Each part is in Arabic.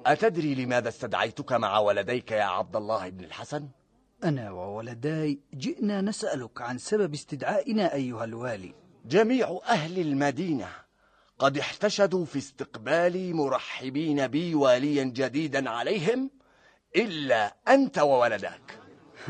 أتدري لماذا استدعيتك مع ولديك يا عبد الله بن الحسن؟ أنا وولداي جئنا نسألك عن سبب استدعائنا أيها الوالي. جميع أهل المدينة قد احتشدوا في استقبالي مرحبين بي واليا جديدا عليهم إلا أنت وولدك.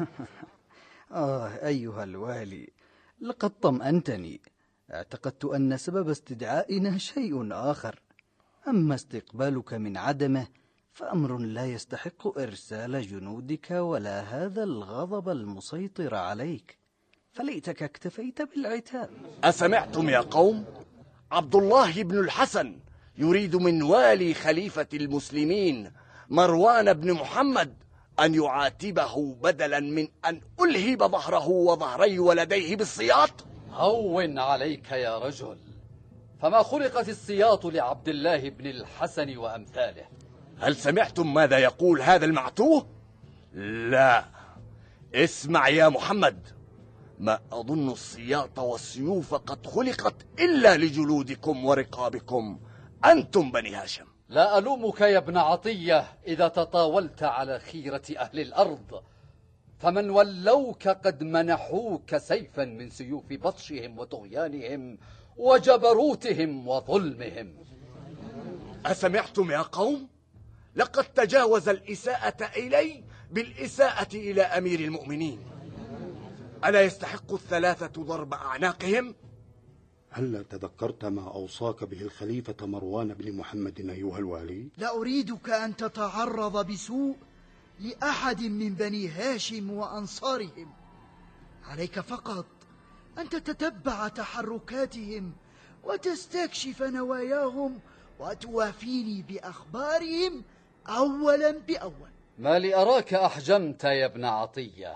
أيها الوالي، لقد طمأنتني. اعتقدت أن سبب استدعائنا شيء آخر، أما استقبالك من عدمه فأمر لا يستحق إرسال جنودك ولا هذا الغضب المسيطر عليك، فليتك اكتفيت بالعتاب. أسمعتم يا قوم؟ عبد الله بن الحسن يريد من والي خليفة المسلمين مروان بن محمد أن يعاتبه بدلا من أن ألهب ظهره وظهري ولديه بالسياط. هون عليك يا رجل، فما خلقت السياط لعبد الله بن الحسن وأمثاله. هل سمعتم ماذا يقول هذا المعتوه؟ لا، اسمع يا محمد، ما أظن السياط والسيوف قد خلقت إلا لجلودكم ورقابكم أنتم بني هاشم. لا ألومك يا ابن عطية إذا تطاولت على خيرة أهل الأرض، فمن ولوك قد منحوك سيفا من سيوف بطشهم وطغيانهم وجبروتهم وظلمهم. أسمعتم يا قوم؟ لقد تجاوز الإساءة إلي بالإساءة إلى أمير المؤمنين. ألا يستحق الثلاثة ضرب أعناقهم؟ هل تذكرت ما أوصاك به الخليفة مروان بن محمد أيها الوالي؟ لا أريدك أن تتعرض بسوء لأحد من بني هاشم وأنصارهم. عليك فقط أن تتتبع تحركاتهم وتستكشف نواياهم وتوافيني بأخبارهم أولا بأول. ما لي أراك أحجمت يا ابن عطية.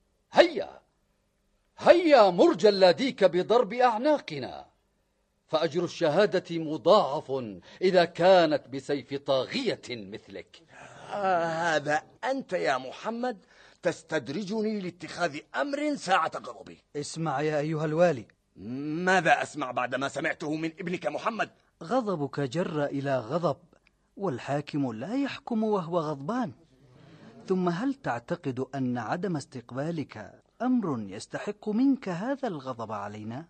هيا مرجى لديك بضرب أعناقنا، فأجر الشهادة مضاعف إذا كانت بسيف طاغية مثلك. هذا أنت يا محمد تستدرجني لاتخاذ أمر ساعة غضبي. اسمع يا أيها الوالي. ماذا أسمع بعدما سمعته من ابنك محمد؟ غضبك جر إلى غضب، والحاكم لا يحكم وهو غضبان. ثم هل تعتقد أن عدم استقبالك أمر يستحق منك هذا الغضب علينا؟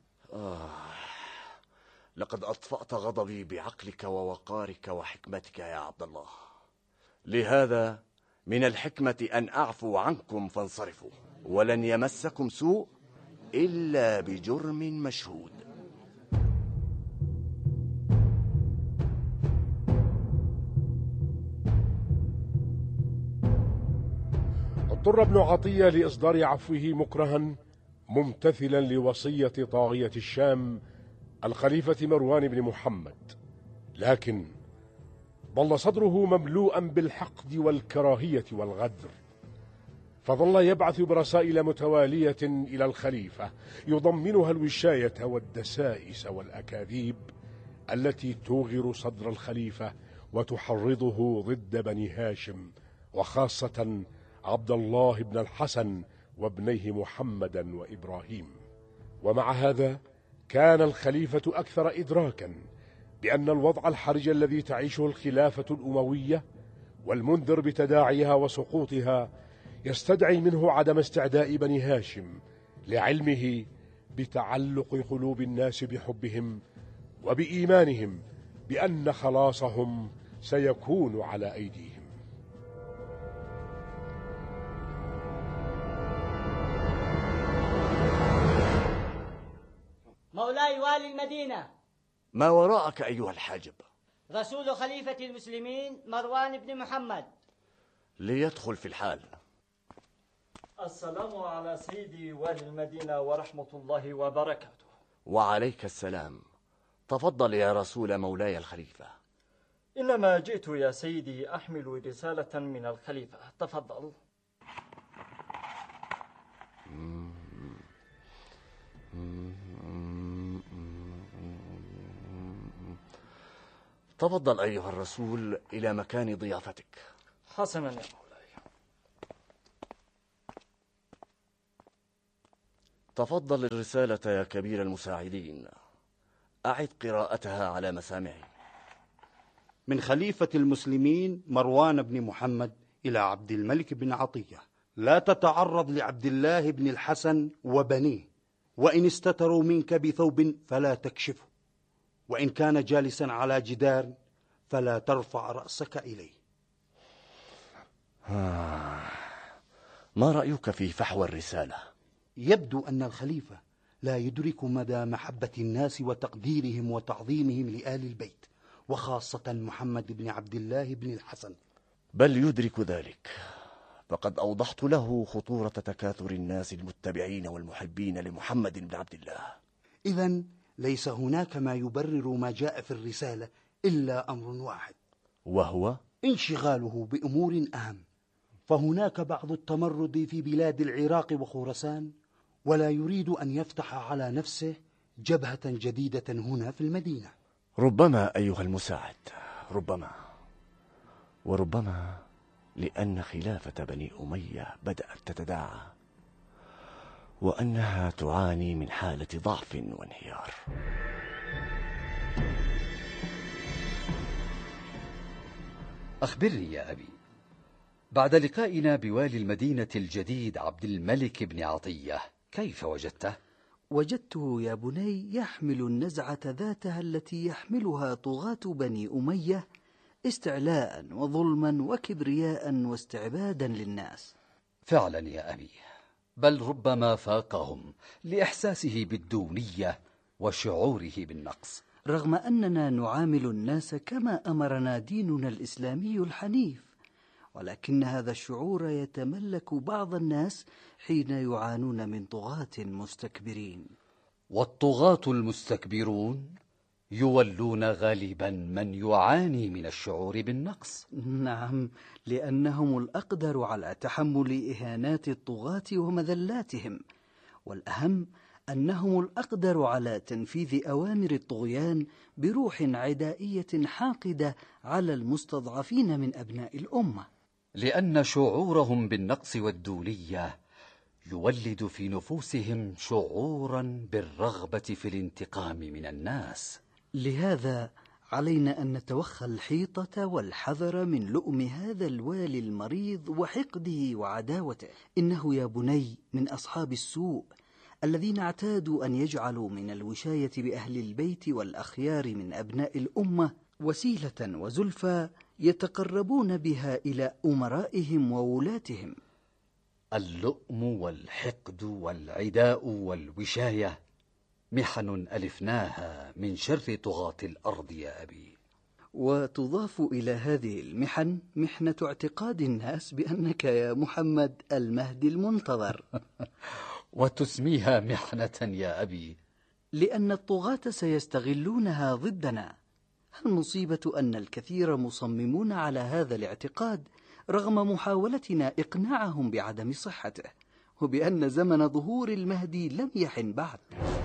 لقد أطفأت غضبي بعقلك ووقارك وحكمتك يا عبد الله، لهذا من الحكمة أن أعفو عنكم فانصرفوا، ولن يمسكم سوء إلا بجرم مشهود. اضطر ابن عطية لإصدار عفوه مكرها ممتثلا لوصية طاغية الشام الخليفة مروان بن محمد، لكن ظل صدره مملوءا بالحقد والكراهية والغدر، فظل يبعث برسائل متوالية إلى الخليفة يضمنها الوشاية والدسائس والأكاذيب التي توغر صدر الخليفة وتحرضه ضد بني هاشم، وخاصة عبد الله بن الحسن وابنيه محمدا وإبراهيم. ومع هذا كان الخليفة أكثر إدراكا بأن الوضع الحرج الذي تعيشه الخلافة الأموية والمنذر بتداعيها وسقوطها يستدعي منه عدم استعداء بني هاشم، لعلمه بتعلق قلوب الناس بحبهم وبإيمانهم بأن خلاصهم سيكون على أيديهم. مولاي والي المدينة، ما وراءك أيها الحاجب؟ رسول خليفة المسلمين مروان بن محمد. ليدخل في الحال. السلام على سيدي والي المدينة ورحمة الله وبركاته. وعليك السلام. تفضل يا رسول مولاي الخليفة. إنما جئت يا سيدي أحمل رسالة من الخليفة. تفضل. تفضل أيها الرسول إلى مكان ضيافتك. حسنا يا مولاي. تفضل الرسالة يا كبير المساعدين. أعد قراءتها على مسامعي. من خليفة المسلمين مروان بن محمد إلى عبد الملك بن عطية: لا تتعرض لعبد الله بن الحسن وبنيه، وإن استتروا منك بثوب فلا تكشفه، وإن كان جالسا على جدار فلا ترفع رأسك إليه. ما رأيك في فحوى الرسالة؟ يبدو أن الخليفة لا يدرك مدى محبة الناس وتقديرهم وتعظيمهم لآل البيت، وخاصة محمد بن عبد الله بن الحسن. بل يدرك ذلك، فقد أوضحت له خطورة تكاثر الناس المتبعين والمحبين لمحمد بن عبد الله. إذن ليس هناك ما يبرر ما جاء في الرسالة إلا أمر واحد، وهو انشغاله بأمور أهم. فهناك بعض التمرد في بلاد العراق وخراسان، ولا يريد أن يفتح على نفسه جبهة جديدة هنا في المدينة. ربما أيها المساعد، وربما لأن خلافة بني أمية بدأت تتداعى، وأنها تعاني من حالة ضعف وانهيار. أخبرني يا أبي، بعد لقائنا بوالي المدينة الجديد عبد الملك بن عطية كيف وجدته؟ وجدته يا بني يحمل النزعة ذاتها التي يحملها طغاة بني أمية، استعلاء وظلما وكبرياء واستعبادا للناس. فعلا يا أبي، بل ربما فاقهم لإحساسه بالدونية وشعوره بالنقص، رغم أننا نعامل الناس كما أمرنا ديننا الإسلامي الحنيف، ولكن هذا الشعور يتملك بعض الناس حين يعانون من طغاة مستكبرين. والطغاة المستكبرون يولون غالبا من يعاني من الشعور بالنقص. نعم، لأنهم الأقدر على تحمل إهانات الطغاة ومذلاتهم، والأهم أنهم الأقدر على تنفيذ أوامر الطغيان بروح عدائية حاقدة على المستضعفين من أبناء الأمة. لأن شعورهم بالنقص والدونية يولد في نفوسهم شعورا بالرغبة في الانتقام من الناس. لهذا علينا أن نتوخى الحيطة والحذر من لؤم هذا الوالي المريض وحقده وعداوته. إنه يا بني من أصحاب السوء الذين اعتادوا أن يجعلوا من الوشاية بأهل البيت والأخيار من أبناء الأمة وسيلة وزلفى يتقربون بها إلى أمرائهم وولاتهم. اللؤم والحقد والعداء والوشاية محن ألفناها من شر طغاة الأرض يا أبي. وتضاف إلى هذه المحن محنة اعتقاد الناس بأنك يا محمد المهدي المنتظر. وتسميها محنة يا أبي؟ لأن الطغاة سيستغلونها ضدنا. المصيبة أن الكثير مصممون على هذا الاعتقاد رغم محاولتنا إقناعهم بعدم صحته، وبأن زمن ظهور المهدي لم يحن بعد.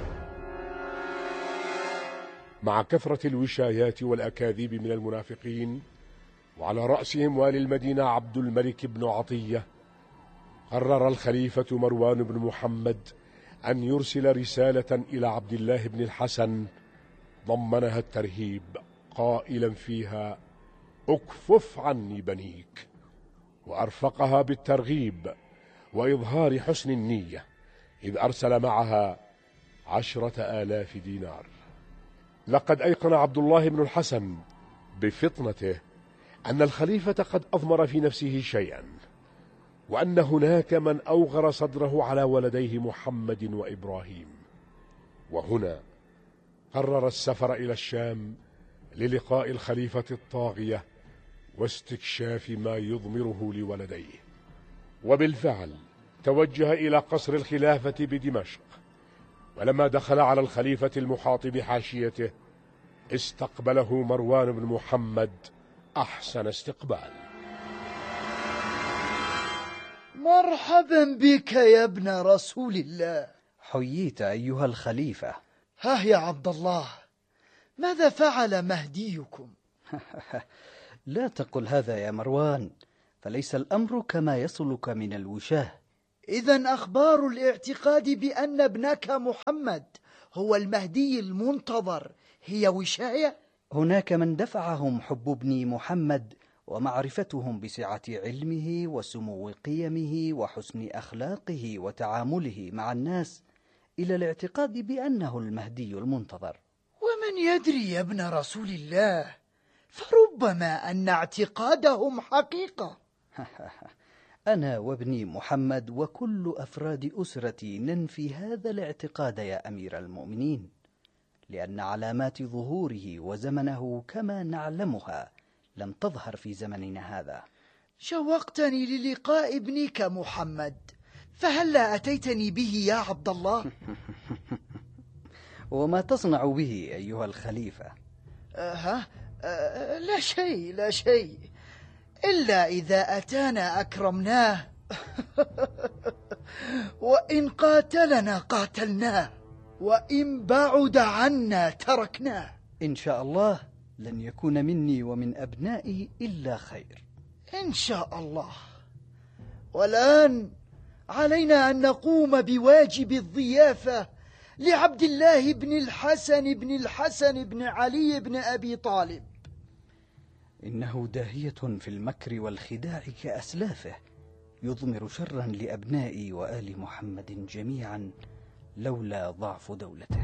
مع كثرة الوشايات والأكاذيب من المنافقين، وعلى رأسهم والي المدينة عبد الملك بن عطية، قرر الخليفة مروان بن محمد أن يرسل رسالة إلى عبد الله بن الحسن ضمنها الترهيب، قائلا فيها: اكفف عني بنيك، وأرفقها بالترغيب وإظهار حسن النية، إذ أرسل معها 10,000 دينار. لقد أيقن عبد الله بن الحسن بفطنته أن الخليفة قد أضمر في نفسه شيئا، وأن هناك من أوغر صدره على ولديه محمد وإبراهيم. وهنا قرر السفر إلى الشام للقاء الخليفة الطاغية واستكشاف ما يضمره لولديه. وبالفعل توجه إلى قصر الخلافة بدمشق، ولما دخل على الخليفة المحاط بحاشيته استقبله مروان بن محمد أحسن استقبال. مرحبا بك يا ابن رسول الله. حييت أيها الخليفة. ها يا عبد الله، ماذا فعل مهديكم؟ لا تقل هذا يا مروان، فليس الأمر كما يصلك من الوشاه. إذن أخبار الاعتقاد بأن ابنك محمد هو المهدي المنتظر هي وشاية؟ هناك من دفعهم حب ابن محمد ومعرفتهم بسعة علمه وسمو قيمه وحسن أخلاقه وتعامله مع الناس إلى الاعتقاد بأنه المهدي المنتظر. ومن يدري يا ابن رسول الله، فربما أن اعتقادهم حقيقة. أنا وابني محمد وكل أفراد أسرتي ننفي هذا الاعتقاد يا أمير المؤمنين، لأن علامات ظهوره وزمنه كما نعلمها لم تظهر في زمننا هذا. شوقتني للقاء ابنك محمد، فهلا أتيتني به يا عبد الله؟ وما تصنع به أيها الخليفة؟ لا شيء لا شيء، إلا إذا أتانا أكرمناه وإن قاتلنا قاتلناه، وإن بعد عنا تركناه. إن شاء الله لن يكون مني ومن أبنائي إلا خير إن شاء الله. والآن علينا أن نقوم بواجب الضيافة لعبد الله بن الحسن بن علي بن أبي طالب. إنه داهية في المكر والخداع كأسلافه، يضمر شرا لأبنائي وآل محمد جميعا لولا ضعف دولته.